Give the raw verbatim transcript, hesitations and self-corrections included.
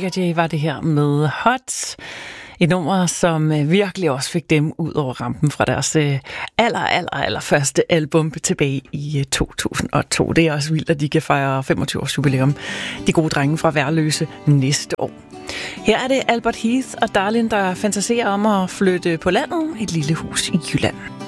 J J var det her med Hot. Et nummer, som virkelig også fik dem ud over rampen fra deres aller, aller, aller første album tilbage i to tusind og to. Det er også vildt, at de kan fejre femogtyve års jubilæum. De gode drenge fra Værløse næste år. Her er det Albert Heath og Darlin, der fantaserer om at flytte på landet, et lille hus i Jylland.